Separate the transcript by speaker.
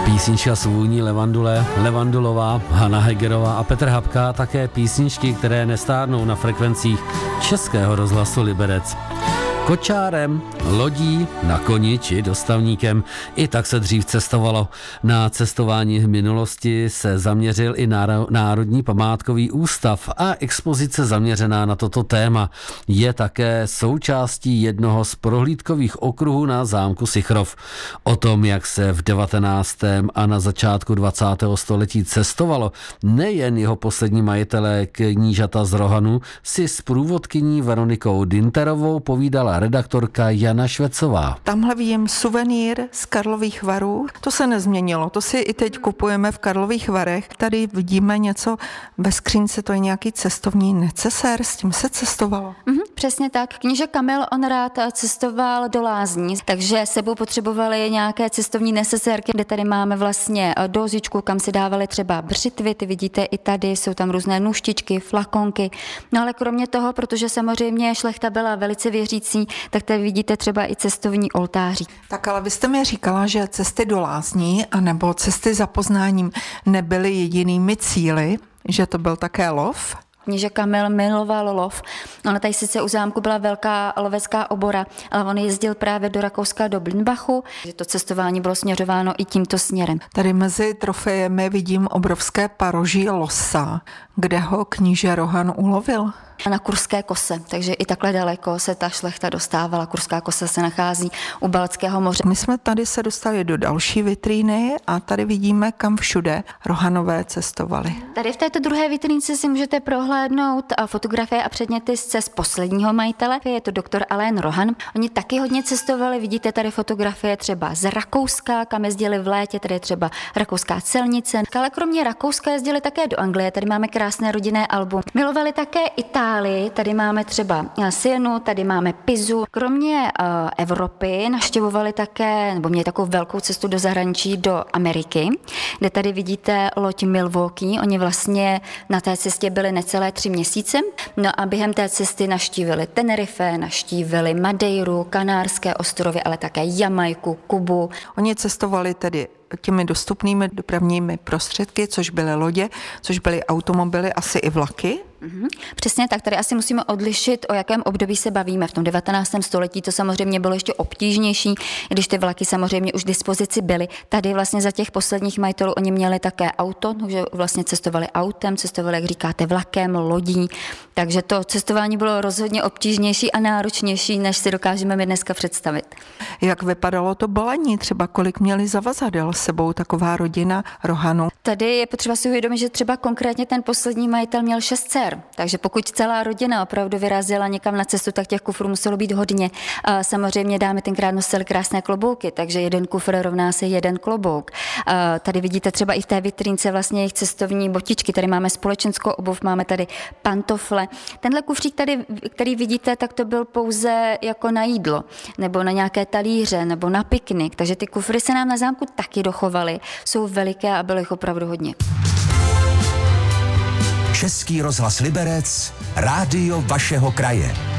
Speaker 1: Písnička Svůní levandule, Levandulová, Hana Hegerová a Petr Habka, také písničky, které nestárnou na frekvencích Českého rozhlasu Liberec. Kočárem, lodí, na koni či dostavníkem. I tak se dřív cestovalo. Na cestování v minulosti se zaměřil i Národní památkový ústav a expozice zaměřená na toto téma je také součástí jednoho z prohlídkových okruhů na zámku Sichrov. O tom, jak se v 19. a na začátku 20. století cestovalo, nejen jeho poslední majitelé knížata z Rohanu, si s průvodkyní Veronikou Dinterovou povídala redaktorka Jana Švecová.
Speaker 2: Tamhle vidím suvenýr z Karlových Varů. To se nezměnilo, to si i teď kupujeme v Karlových Varech. Tady vidíme něco ve skřínce, to je nějaký cestovní necesér, s tím se cestovalo.
Speaker 3: Přesně tak. Kníže Kamil, on rád cestoval do lázní, takže sebou potřebovali nějaké cestovní nesesérky, kde tady máme vlastně dozičku, kam si dávali třeba břitvy, ty vidíte i tady, jsou tam různé nůžtičky, flakonky. No ale kromě toho, protože samozřejmě šlechta byla velice věřící, tak tady vidíte třeba i cestovní oltářík.
Speaker 2: Tak ale vy jste mi říkala, že cesty do lázní anebo cesty za poznáním nebyly jedinými cíli, že to byl také lov?
Speaker 3: Kníže Kamil miloval lov. Ona tady sice u zámku byla velká lovecká obora, ale on jezdil právě do Rakouska, do Blindbachu. To cestování bylo směřováno i tímto směrem.
Speaker 2: Tady mezi trofejemi vidím obrovské paroží losa, kde ho kníže Rohan ulovil.
Speaker 3: Na Kurské kose, takže i takhle daleko se ta šlechta dostávala. Kurská kosa se nachází u Balackého moře.
Speaker 2: My jsme tady se dostali do další vitríny a tady vidíme, kam všude Rohanové cestovali.
Speaker 3: Tady v této druhé vitrínce si můžete prohlédnout fotografie a předměty z cest posledního majitele. Je to doktor Alain Rohan. Oni taky hodně cestovali. Vidíte tady fotografie třeba z Rakouska, kam jezdili v létě, tady je třeba rakouská celnice. Ale kromě Rakouska jezdili také do Anglie. Tady máme krásné rodinné album. Milovali také Itálii. Tady máme třeba Sienu, tady máme Pizu. Kromě Evropy navštěvovali také, nebo měli takovou velkou cestu do zahraničí, do Ameriky, kde tady vidíte loď Milwaukee. Oni vlastně na té cestě byli necelé 3 měsíce. No a během té cesty navštívili Tenerife, navštívili Madeiru, Kanárské ostrovy, ale také Jamajku, Kubu.
Speaker 2: Oni cestovali tedy těmi dostupnými dopravními prostředky, což byly lodě, což byly automobily, asi i vlaky.
Speaker 3: Přesně tak, tady asi musíme odlišit, o jakém období se bavíme. V tom 19. století to samozřejmě bylo ještě obtížnější, když ty vlaky samozřejmě už k dispozici byly. Tady vlastně za těch posledních majitelů oni měli také auto, takže vlastně cestovali autem, cestovali, jak říkáte, vlakem, lodí. Takže to cestování bylo rozhodně obtížnější a náročnější, než si dokážeme my dneska představit.
Speaker 2: Jak vypadalo to balení? Třeba kolik měli zavazadel s sebou taková rodina Rohanů?
Speaker 3: Tady je potřeba si uvědomit, že třeba konkrétně ten poslední majitel měl 6 dcer. Takže pokud celá rodina opravdu vyrazila někam na cestu, tak těch kufrů muselo být hodně. A samozřejmě dámy tenkrát nosily krásné klobouky, takže jeden kufr rovná se jeden klobouk. A tady vidíte třeba i v té vitrínce vlastně jejich cestovní botičky. Tady máme společenskou obuv, máme tady pantofle. Tenhle kufřík tady, který vidíte, tak to byl pouze jako na jídlo, nebo na nějaké talíře, nebo na piknik. Takže ty kufry se nám na zámku taky dochovaly. Jsou veliké a bylo jich opravdu hodně.
Speaker 4: Český rozhlas Liberec, rádio vašeho kraje.